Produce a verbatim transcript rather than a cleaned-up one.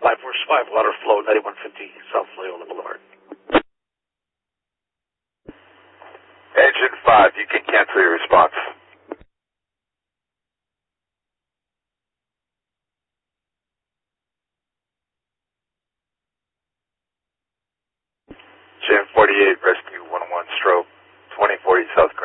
five four five, water flow, ninety-one fifty South Loyola Boulevard. Engine five, you can cancel your response. J M forty-eight, rescue one oh one stroke, twenty forty South